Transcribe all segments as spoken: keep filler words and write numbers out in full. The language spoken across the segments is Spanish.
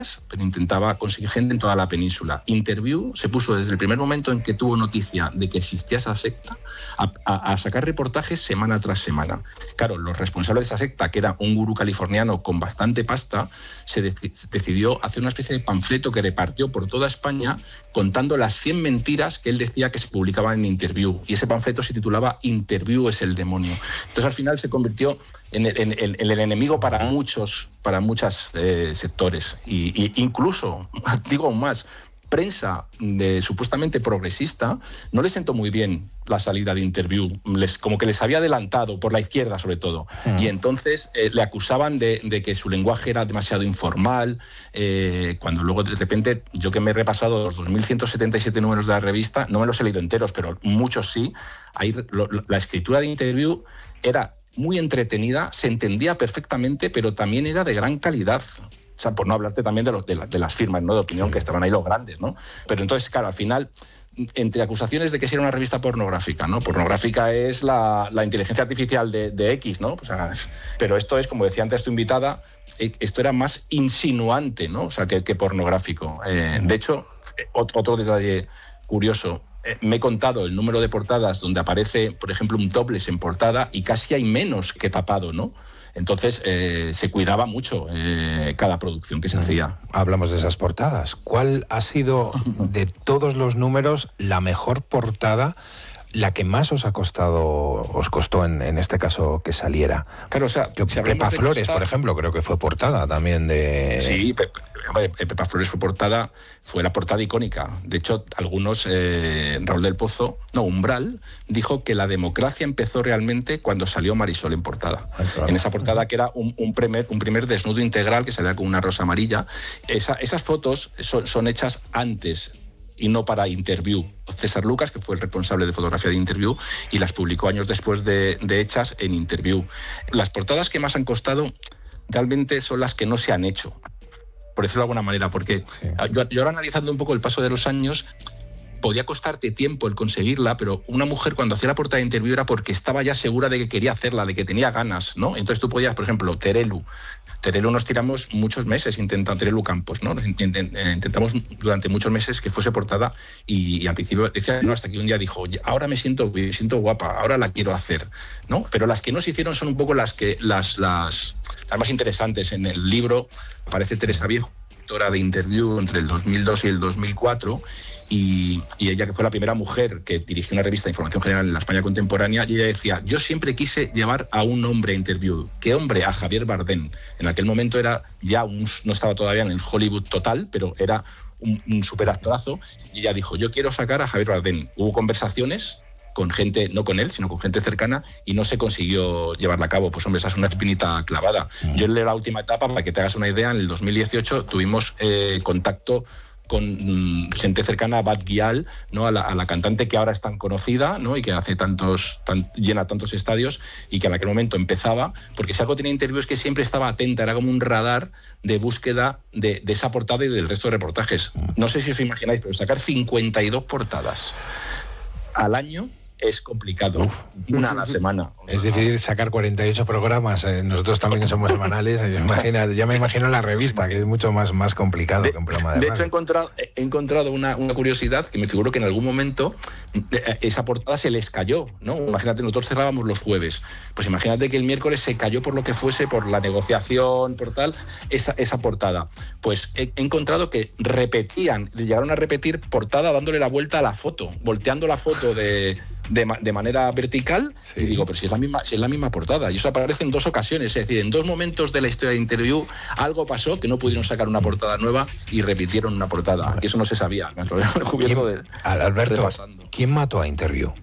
pero intentaba conseguir gente en toda la península. Interview se puso desde el primer momento en que tuvo noticia de que existía esa secta a, a, a sacar reportajes semana tras semana. Claro, los responsables de esa secta, que era un gurú californiano con bastante pasta, se de, decidió hacer una especie de panfleto que repartió por toda España contando las cien mentiras que él decía que se publicaban en Interview. Y ese panfleto se titulaba Interview es el demonio. Entonces al final se convirtió en el, en, en, en el enemigo para muchos, para muchos eh, sectores. Y Y incluso, digo aún más, prensa de, supuestamente progresista, no les sentó muy bien la salida de Interview, les, como que les había adelantado, por la izquierda sobre todo, mm. y entonces eh, le acusaban de, de que su lenguaje era demasiado informal, eh, cuando luego de repente, yo que me he repasado los dos mil ciento setenta y siete números de la revista, no me los he leído enteros, pero muchos sí, ahí lo, lo, la escritura de Interview era muy entretenida, se entendía perfectamente, pero también era de gran calidad. O sea, por no hablarte también de, los, de, la, de las firmas, ¿no?, de opinión, sí, que estaban ahí los grandes, ¿no? Pero entonces, claro, al final, entre acusaciones de que si era una revista pornográfica, ¿no? Pornográfica es la, la inteligencia artificial de, de X, ¿no? O sea, pero esto es, como decía antes tu invitada, esto era más insinuante, ¿no? O sea, que, que pornográfico. Eh, de hecho, otro, otro detalle curioso, eh, me he contado el número de portadas donde aparece, por ejemplo, un topless en portada y casi hay menos que tapado, ¿no? Entonces, eh, se cuidaba mucho eh, cada producción que se hacía. Hablamos de esas portadas. ¿Cuál ha sido, de todos los números, la mejor portada, la que más os ha costado, os costó en, en este caso que saliera? Claro, o sea, Yo, si Pepa Flores, costar... por ejemplo, creo que fue portada también de... Sí, Pepa, Pepa Flores fue portada, fue la portada icónica. De hecho, algunos, eh, Raúl del Pozo, no, Umbral, dijo que la democracia empezó realmente cuando salió Marisol en portada. Ay, claro. En esa portada que era un, un, primer, un primer desnudo integral que salía con una rosa amarilla. Esa, esas fotos son, son hechas antes y no para Interview. César Lucas, que fue el responsable de fotografía de Interview, y las publicó años después de, de hechas en Interview. Las portadas que más han costado realmente son las que no se han hecho, por decirlo de alguna manera, porque sí. yo, yo ahora analizando un poco el paso de los años, podía costarte tiempo el conseguirla, pero una mujer cuando hacía la portada de Interview era porque estaba ya segura de que quería hacerla, de que tenía ganas, ¿no? Entonces tú podías, por ejemplo, Terelu. Terelu nos tiramos muchos meses intentando, Terelu Campos, ¿no? Intentamos durante muchos meses que fuese portada y, y al principio decía, no, hasta que un día dijo, ahora me siento, me siento guapa, ahora la quiero hacer, ¿no? Pero las que no se hicieron son un poco las, que, las, las, las más interesantes. En el libro aparece Teresa Viejo, de Interview entre el dos mil dos y el dos mil cuatro, y, y ella, que fue la primera mujer que dirigió una revista de información general en la España contemporánea, y ella decía, yo siempre quise llevar a un hombre a Interview. ¿Qué hombre? A Javier Bardem. En aquel momento era ya un, no estaba todavía en el Hollywood total, pero era un, un superactorazo, y ella dijo, yo quiero sacar a Javier Bardem. Hubo conversaciones con gente, no con él, sino con gente cercana, y no se consiguió llevarla a cabo. Pues hombre, esa es una espinita clavada. Mm. Yo en la última etapa, para que te hagas una idea, en el dos mil dieciocho tuvimos eh, contacto con mmm, gente cercana a Bat Gyal, ¿no? a, la, a la cantante que ahora es tan conocida, ¿no? y que hace tantos, tan, llena tantos estadios, y que en aquel momento empezaba, porque si algo tenía Interview es que siempre estaba atenta, era como un radar de búsqueda de, de esa portada y del resto de reportajes. No sé si os imagináis, pero sacar cincuenta y dos portadas al año es complicado. Uf. Una a la semana. Es difícil sacar cuarenta y ocho programas. Eh, nosotros también somos semanales. Imagina, ya me imagino la revista, que es mucho más, más complicado de, que un programa de De radio. hecho, he encontrado, he encontrado una, una curiosidad que me figuro que en algún momento esa portada se les cayó, ¿no? Imagínate, nosotros cerrábamos los jueves. Pues imagínate que el miércoles se cayó por lo que fuese, por la negociación, por tal, esa, esa portada. Pues he, he encontrado que repetían, llegaron a repetir portada dándole la vuelta a la foto, volteando la foto de... De, de manera vertical, sí. Y digo, pero si es la misma, si es la misma portada. Y eso aparece en dos ocasiones, es decir, en dos momentos de la historia de Interview algo pasó que no pudieron sacar una portada nueva y repitieron una portada. Y eso no se sabía. Me lo he cubierto de, Alberto, repasando. ¿Quién mató a Interview?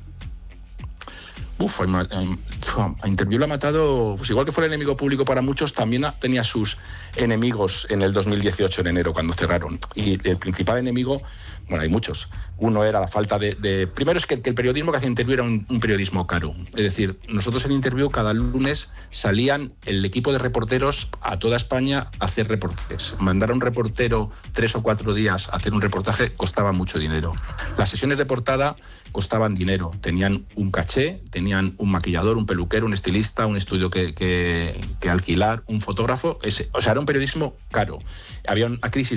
Uf, a Interview la ha matado, pues igual que fue el enemigo público para muchos, también tenía sus enemigos en el dos mil dieciocho, en enero, cuando cerraron. Y el principal enemigo, bueno, hay muchos. Uno era la falta de... de primero es que, que el periodismo que hacía Interview era un, un periodismo caro. Es decir, nosotros en Interview cada lunes salían el equipo de reporteros a toda España a hacer reportajes. Mandar a un reportero tres o cuatro días a hacer un reportaje costaba mucho dinero. Las sesiones de portada costaban dinero, tenían un caché, tenían tenían un maquillador, un peluquero, un estilista, un estudio que, que, que alquilar, un fotógrafo. Ese, o sea, era un periodismo caro. Había una crisis